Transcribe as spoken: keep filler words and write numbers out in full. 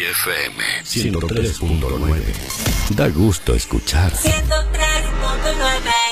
F M ciento tres punto nueve. Da gusto escuchar. ciento tres punto nueve.